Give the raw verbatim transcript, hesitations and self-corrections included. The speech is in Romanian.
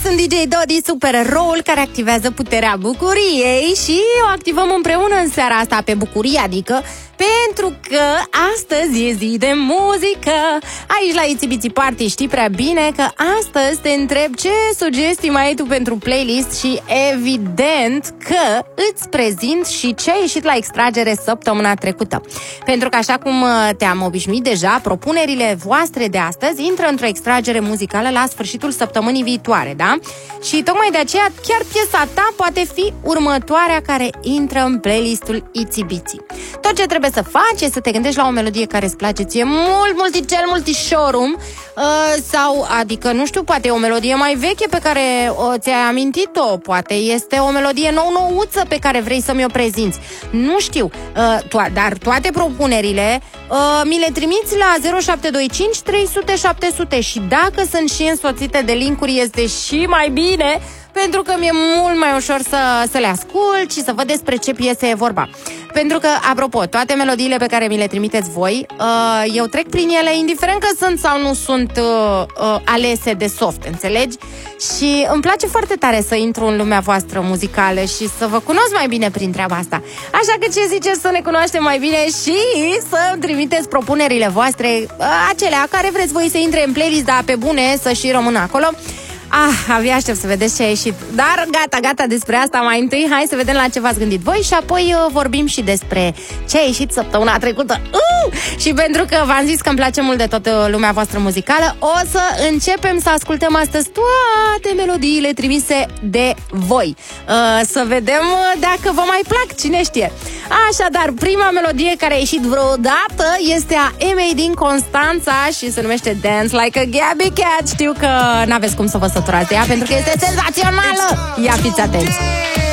sunt D J Dodi Super Roll, care activează puterea bucuriei și o activăm împreună în seara asta pe bucurie, adică pentru că astăzi e zi de muzică. Aici la Itsy Bitsy Party știi prea bine că astăzi te întreb ce sugestii mai ai tu pentru playlist și evident că îți prezint și ce a ieșit la extragere săptămâna trecută. Pentru că așa cum te-am obișnuit deja, propunerile voastre de astăzi intră într-o extragere muzicală la sfârșitul săptămânii viitoare, da? Și tocmai de aceea chiar piesa ta poate fi următoarea care intră în playlistul Itsy Bitsy. Tot ce trebuie să faci e să te gândești la o melodie care îți place ție mult, multicel, multișorum uh, sau, adică, nu știu, poate e o melodie mai veche pe care uh, ți-ai amintit-o, poate este o melodie nou-nouță pe care vrei să mi-o prezinți. Nu știu, uh, to- dar toate propunerile uh, mi le trimiți la zero șapte doi cinci trei sute șapte sute și dacă sunt și însoțite de linkuri este și mai bine, pentru că mi-e mult mai ușor să, să le ascult și să văd despre ce piese e vorba. Pentru că, apropo, toate melodiile pe care mi le trimiteți voi, uh, eu trec prin ele, indiferent că sunt sau nu sunt uh, uh, alese de soft, înțelegi? Și îmi place foarte tare să intru în lumea voastră muzicală și să vă cunosc mai bine prin treaba asta. Așa că ce ziceți să ne cunoaștem mai bine și să îmi trimiteți propunerile voastre, uh, acelea care vreți voi să intre în playlist, dar pe bune să și rămână acolo. Ah, abia aștept să vedeți ce a ieșit. Dar gata, gata despre asta. Mai întâi hai să vedem la ce v-ați gândit voi și apoi uh, vorbim și despre ce a ieșit săptămâna trecută. uh! Și pentru că v-am zis că îmi place mult de toată lumea voastră muzicală, o să începem să ascultăm astăzi toate melodiile trimise de voi. uh, Să vedem dacă vă mai plac, cine știe. Așadar, prima melodie care a ieșit vreodată este a Emei din Constanța și se numește Dance Like a Gabby Cat. Știu că n-aveți cum să vă săturați de ea pentru că este senzațională. Ia fiți atenți.